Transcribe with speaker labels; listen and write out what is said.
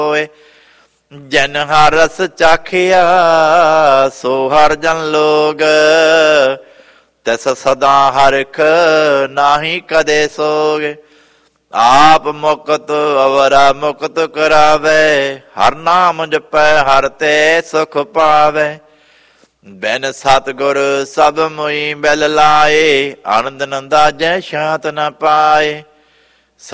Speaker 1: ਹੋਏ। ਜਨ ਹਰ ਰਸ ਚਾਖਿਆ ਸੋ ਹਰ ਜਨ ਲੋਗ, ਤਿਸ ਸਦਾ ਹਰਿਖ ਨਾਹੀ ਕਦੇ ਸੋਗ। ਆਪ ਮੁਕਤ ਅਵਰਾ ਮੁਕਤ ਕਰਾਵੇ, ਹਰ ਨਾਮ ਜਪੈ ਹਰ ਤੇ ਸੁਖ ਪਾਵੇ। ਬਿਨ ਸਤਿਗੁਰ ਸਭ ਮੁਈ ਬਿਲ ਲਾਏ, ਆਨੰਦ ਨੰਦਾਜੈ ਸ਼ਾਂਤ ਨ ਪਾਏ।